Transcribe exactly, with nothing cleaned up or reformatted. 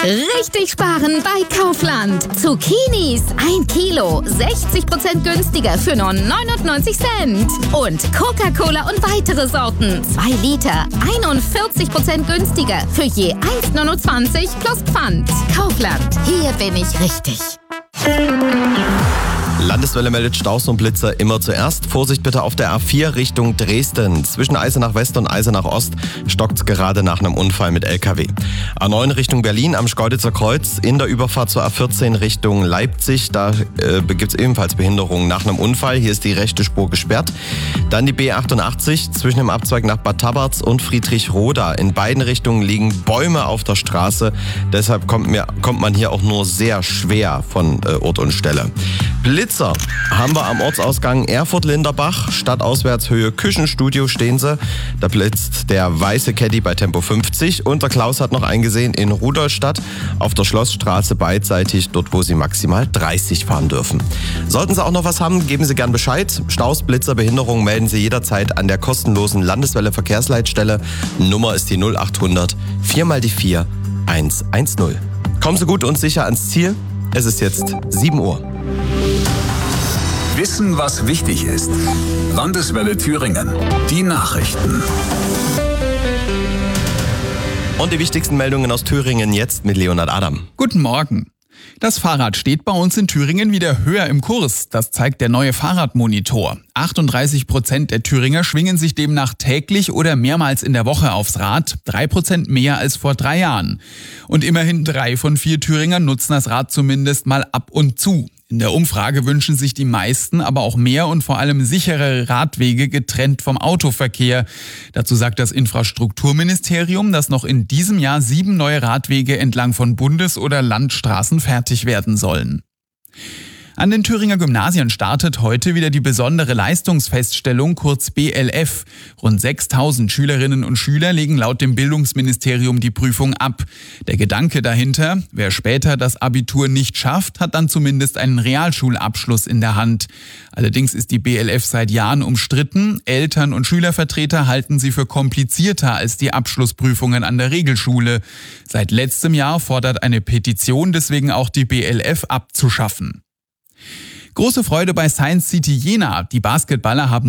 Richtig sparen bei Kaufland. Zucchinis ein Kilo, sechzig Prozent günstiger für nur neunundneunzig Cent. Und Coca-Cola und weitere Sorten, zwei Liter, einundvierzig Prozent günstiger für je eins Komma neunundzwanzig plus Pfand. Kaufland, hier bin ich richtig. Landeswelle meldet Staus und Blitzer immer zuerst. Vorsicht bitte auf der A vier Richtung Dresden. Zwischen Eisenach West und Eisenach Ost stockt's gerade nach einem Unfall mit L K W. A neun Richtung Berlin am Schkeuditzer Kreuz. In der Überfahrt zur A vierzehn Richtung Leipzig. Da äh, gibt's ebenfalls Behinderungen nach einem Unfall. Hier ist die rechte Spur gesperrt. Dann die B achtundachtzig zwischen dem Abzweig nach Bad Tabarz und Friedrichroda. In beiden Richtungen liegen Bäume auf der Straße. Deshalb kommt, mir, kommt man hier auch nur sehr schwer von äh, Ort und Stelle. Blitzer haben wir am Ortsausgang Erfurt-Linderbach. Stadtauswärtshöhe Küchenstudio stehen sie. Da blitzt der weiße Caddy bei Tempo fünfzig. Und der Klaus hat noch eingesehen in Rudolstadt auf der Schlossstraße beidseitig, dort wo Sie maximal dreißig fahren dürfen. Sollten Sie auch noch was haben, geben Sie gern Bescheid. Staus, Blitzer, Behinderungen melden Sie jederzeit an der kostenlosen Landeswelle Verkehrsleitstelle. Nummer ist die null achthundert vier mal die vier eins eins null. Kommen Sie gut und sicher ans Ziel. Es ist jetzt sieben Uhr. Wissen, was wichtig ist. Landeswelle Thüringen. Die Nachrichten. Und die wichtigsten Meldungen aus Thüringen jetzt mit Leonhard Adam. Guten Morgen. Das Fahrrad steht bei uns in Thüringen wieder höher im Kurs. Das zeigt der neue Fahrradmonitor. achtunddreißig Prozent der Thüringer schwingen sich demnach täglich oder mehrmals in der Woche aufs Rad. Drei Prozent mehr als vor drei Jahren. Und immerhin drei von vier Thüringern nutzen das Rad zumindest mal ab und zu. In der Umfrage wünschen sich die meisten aber auch mehr und vor allem sichere Radwege getrennt vom Autoverkehr. Dazu sagt das Infrastrukturministerium, dass noch in diesem Jahr sieben neue Radwege entlang von Bundes- oder Landstraßen fertig werden sollen. An den Thüringer Gymnasien startet heute wieder die besondere Leistungsfeststellung, kurz B L F. Rund sechstausend Schülerinnen und Schüler legen laut dem Bildungsministerium die Prüfung ab. Der Gedanke dahinter: Wer später das Abitur nicht schafft, hat dann zumindest einen Realschulabschluss in der Hand. Allerdings ist die B L F seit Jahren umstritten. Eltern- und Schülervertreter halten sie für komplizierter als die Abschlussprüfungen an der Regelschule. Seit letztem Jahr fordert eine Petition deswegen auch die B L F abzuschaffen. Große Freude bei Science City Jena. Die Basketballer haben